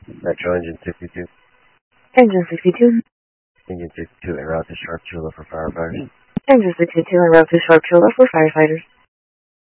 Metro Engine 62. Engine 62. Engine 62 en route to Sharp Chula for firefighters. Engine 62 en route to Sharp Chula for firefighters.